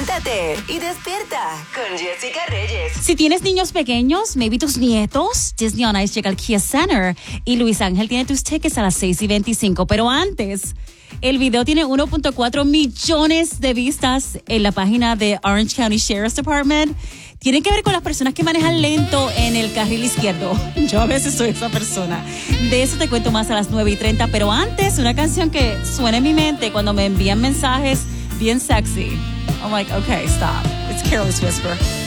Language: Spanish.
Levántate y despierta con Jessica Reyes. Si tienes niños pequeños, maybe tus nietos, Disney on Ice llega al Kia Center y Luis Ángel tiene tus tickets a las 6:25. Pero antes, el video tiene 1.4 millones de vistas en la página de Orange County Sheriff's Department. Tiene que ver con las personas que manejan lento en el carril izquierdo. Yo a veces soy esa persona. De eso te cuento más a las 9:30. Pero antes, una canción que suena en mi mente cuando me envían mensajes bien sexy. I'm like, okay, stop. It's Careless Whisper.